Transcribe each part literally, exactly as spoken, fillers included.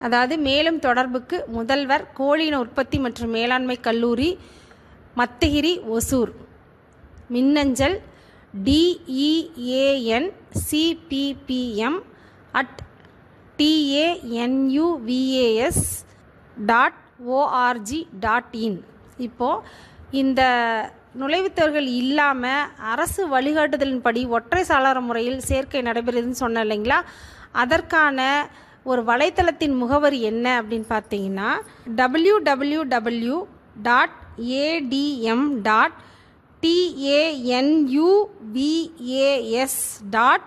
அதாவது மேலும் தொடர்புக்கு முதல்வர் கோழியின உற்பத்தி மற்றும் மேலாண்மை கல்லூரி, மத்தகிரி, ஒசூர். மின்னஞ்சல் DEAN சிபிபிஎம் at TANUVAS dot O R G dot in. இப்போது இந்த நுழைவுத்தேர்வுகள் இல்லாமல் அரசு வழிகாட்டுதலின்படி ஒற்றை சாளர முறையில் சேர்க்கை நடைபெறுதுன்னு சொன்னேன் இல்லைங்களா, அதற்கான ஒரு வலைத்தளத்தின் முகவரி என்ன அப்படின்னு பார்த்தீங்கன்னா W W W dot ATM dot TANUVAS dot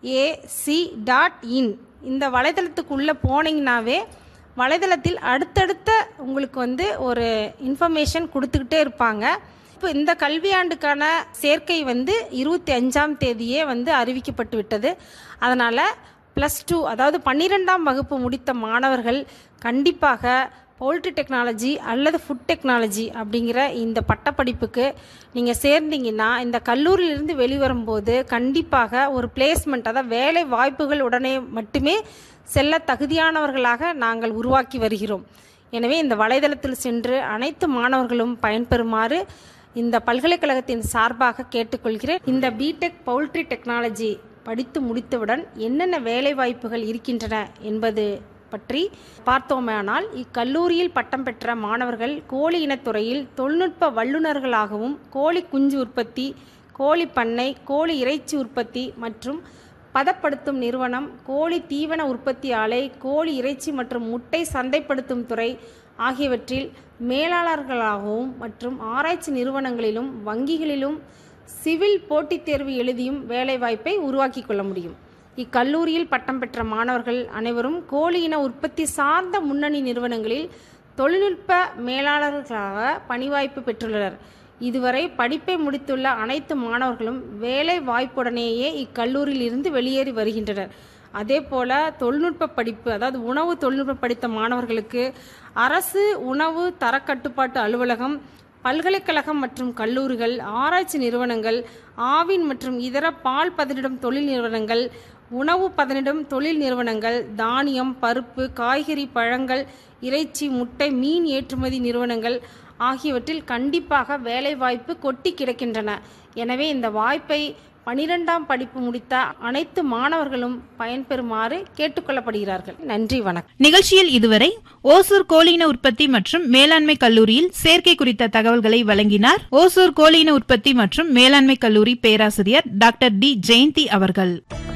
AC dot in. இந்த வலைத்தளத்துக்குள்ளே போனீங்கன்னாவே வலைதளத்தில் அடுத்தடுத்த உங்களுக்கு வந்து ஒரு இன்ஃபர்மேஷன் கொடுத்துக்கிட்டே இருப்பாங்க. இப்போ இந்த கல்வியாண்டுக்கான சேர்க்கை வந்து இருபத்தி அஞ்சாம் தேதியே வந்து அறிவிக்கப்பட்டு விட்டது. அதனால் ப்ளஸ் டூ அதாவது பன்னிரெண்டாம் வகுப்பு முடித்த மாணவர்கள் கண்டிப்பாக பவுல்ட்ரி டெக்னாலஜி அல்லது ஃபுட் டெக்னாலஜி அப்படிங்கிற இந்த பட்டப்படிப்புக்கு நீங்கள் சேர்ந்தீங்கன்னா இந்த கல்லூரியிலிருந்து வெளிவரும்போது கண்டிப்பாக ஒரு பிளேஸ்மெண்ட், அதாவது வேலை வாய்ப்புகள் உடனே மட்டுமே செல்ல தகுதியானவர்களாக நாங்கள் உருவாக்கி வருகிறோம். எனவே இந்த வலைதளத்தில் சென்று அனைத்து மாணவர்களும் பயன்பெறுமாறு இந்த பல்கலைக்கழகத்தின் சார்பாக கேட்டுக்கொள்கிறேன். இந்த பிடெக் பவுல்ட்ரி டெக்னாலஜி படித்து முடித்தவுடன் என்னென்ன வேலை வாய்ப்புகள் இருக்கின்றன என்பது பற்றி பார்த்தோமானால், இக்கல்லூரியில் பட்டம் பெற்ற மாணவர்கள் கோழி இனத்துறையில் தொழில்நுட்ப வல்லுநர்களாகவும் கோழி குஞ்சு உற்பத்தி, கோழி பண்ணை, கோழி இறைச்சி உற்பத்தி மற்றும் பதப்படுத்தும் நிறுவனம், கோழி தீவன உற்பத்தி ஆலை, கோழி இறைச்சி மற்றும் முட்டை சந்தைப்படுத்தும் துறை ஆகியவற்றில் மேலாளர்களாகவும் மற்றும் ஆராய்ச்சி நிறுவனங்களிலும் வங்கிகளிலும் சிவில் போட்டித் தேர்வு எழுதியும் வேலைவாய்ப்பை உருவாக்கி கொள்ள முடியும். இக்கல்லூரியில் பட்டம் பெற்ற மாணவர்கள் அனைவரும் கோழி இன உற்பத்தி சார்ந்த முன்னணி நிறுவனங்களில் தொழில்நுட்ப மேலாளர்களாக பணிவாய்ப்பு பெற்றுள்ளனர். இதுவரை படிப்பை முடித்துள்ள அனைத்து மாணவர்களும் வேலை வாய்ப்புடனேயே இக்கல்லூரியில் இருந்து வெளியேறி வருகின்றனர். அதே போல் தொழில்நுட்ப படிப்பு, அதாவது உணவு தொழில்நுட்ப படித்த மாணவர்களுக்கு அரசு உணவு தரக்கட்டுப்பாட்டு அலுவலகம், பல்கலைக்கழகம் மற்றும் கல்லூரிகள், ஆராய்ச்சி நிறுவனங்கள், ஆவின் மற்றும் இதர பால் பதனிடும் தொழில் நிறுவனங்கள், உணவு பதனிடும் தொழில் நிறுவனங்கள், தானியம், பருப்பு, காய்கறி, பழங்கள், இறைச்சி, முட்டை, மீன் ஏற்றுமதி நிறுவனங்கள் ஆகியவற்றில் கண்டிப்பாக வேலைவாய்ப்பு கொட்டி கிடக்கின்றன. எனவே இந்த வாய்ப்பை பனிரெண்டாம் படிப்பு முடித்த அனைத்து மாணவர்களும் பயன்பெறுமாறு கேட்டுக்கொள்ளப்படுகிறார்கள். நன்றி, வணக்கம். நிகழ்ச்சியில் இதுவரை ஓசூர் கோழியின உற்பத்தி மற்றும் மேலாண்மை கல்லூரியில் சேர்க்கை குறித்த தகவல்களை வழங்கினார் ஓசூர் கோழியின உற்பத்தி மற்றும் மேலாண்மை கல்லூரி பேராசிரியர் டாக்டர் டி ஜெயந்தி அவர்கள்.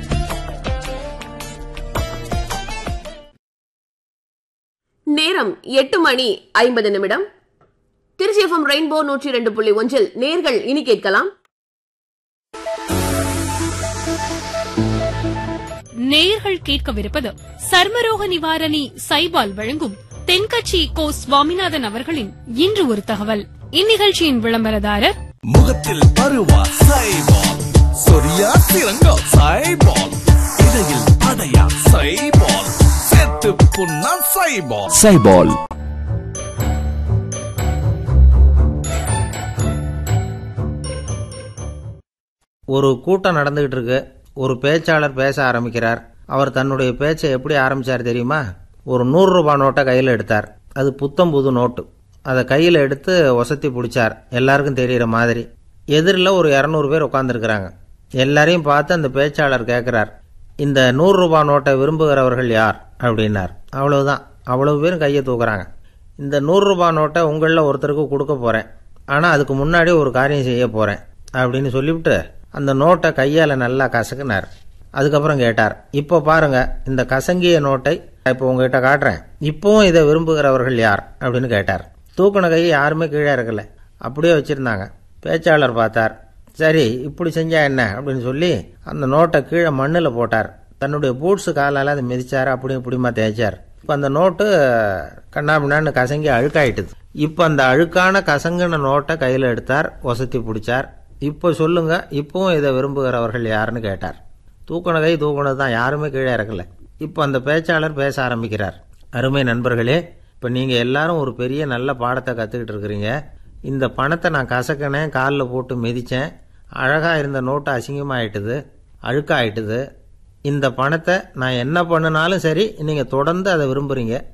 நேரம் எட்டு மணி ஐம்பது நிமிடம். திருச்சி எஃப்எம் ரெயின்போ நூற்றி இரண்டு புள்ளி ஒன்றில் நேர்கள் இனி கேட்கலாம். நேயர்கள் கேட்கவிருப்பது சர்மரோக நிவாரணி சைபால் வழங்கும் தென்கட்சி கோ சுவாமிநாதன் அவர்களின் இன்று ஒரு தகவல். இந்நிகழ்ச்சியின் விளம்பரதாரர் முகத்தில் பருவா சைபால், சொரியா சிறங்கா சைபால், இடையில் அடையா சைபால், செத்து புண்ணா சைபால் சைபால். ஒரு கூட்டம் நடந்துகிட்டு இருக்கு. ஒரு பேச்சாளர் பேச ஆரம்பிக்கிறார். அவர் தன்னுடைய பேச்சை எப்படி ஆரம்பிச்சார் தெரியுமா? ஒரு நூறு ரூபாய் நோட்டை கையில் எடுத்தார். அது புத்தம் புது நோட்டு. அதை கையில் எடுத்து ஒசத்தி பிடிச்சார், எல்லாருக்கும் தெரிகிற மாதிரி. எதிரில் ஒரு இரநூறு பேர் உட்காந்துருக்கிறாங்க. எல்லாரையும் பார்த்து அந்த பேச்சாளர் கேட்குறார், இந்த நூறு ரூபாய் நோட்டை விரும்புகிறவர்கள் யார் அப்படின்னார். அவ்வளவுதான், அவ்வளவு பேரும் கையை தூக்குறாங்க. இந்த நூறு ரூபாய் நோட்டை உங்களில் ஒருத்தருக்கு கொடுக்க போகிறேன், ஆனால் அதுக்கு முன்னாடி ஒரு காரியம் செய்ய போகிறேன் அப்படின்னு சொல்லிவிட்டு அந்த நோட்டை கையால் நல்லா கசக்குனார். அதுக்கப்புறம் கேட்டார், இப்போ பாருங்க, இந்த கசங்கிய நோட்டை இப்போ உங்ககிட்ட காட்டுறேன், இப்போவும் இதை விரும்புகிறவர்கள் யார் அப்படின்னு கேட்டார். தூக்குன கையை யாருமே கீழே இருக்கல, அப்படியே வச்சுருந்தாங்க. பேச்சாளர் பார்த்தார், சரி இப்படி செஞ்சா என்ன அப்படின்னு சொல்லி அந்த நோட்டை கீழே மண்ணில் போட்டார். தன்னுடைய பூட்ஸு காலால் அதை மிதிச்சார், அப்படியும் இப்படிமா தேய்ச்சார். இப்போ அந்த நோட்டு கண்ணாபின்னான்னு கசங்கி அழுக்காயிட்டுது. இப்போ அந்த அழுக்கான கசங்கின நோட்டை கையில் எடுத்தார், ஒசத்தி பிடிச்சார். இப்போ சொல்லுங்க, இப்பவும் இதை விரும்புகிறவர்கள் யாருன்னு கேட்டார். தூக்குன கை தூக்குனது தான், யாருமே கீழே இறக்கல. இப்போ அந்த பேச்சாளர் பேச ஆரம்பிக்கிறார். அருமை நண்பர்களே, இப்போ நீங்கள் எல்லாரும் ஒரு பெரிய நல்ல பாடத்தை கற்றுக்கிட்டு இருக்கிறீங்க. இந்த பணத்தை நான் கசக்கினேன், காலில் போட்டு மிதித்தேன், அழகாக இருந்த நோட்டு அசிங்கமாகிட்டுது, அழுக்காயிட்டுது. இந்த பணத்தை நான் என்ன பண்ணினாலும் சரி நீங்கள் தொடர்ந்து அதை விரும்புகிறீங்க.